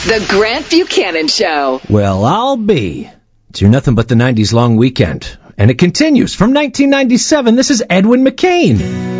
The Grant Buchanan Show. Well, I'll be. It's your Nothing But the 90s long weekend. And it continues from 1997. This is Edwin McCain.